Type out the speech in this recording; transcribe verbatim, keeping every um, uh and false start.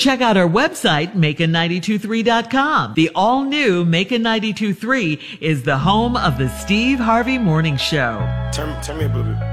Check out our website, Macon nine two three dot com. The all-new Macon nine two three is the home of the Steve Harvey Morning Show. Turn, turn me up a little bit.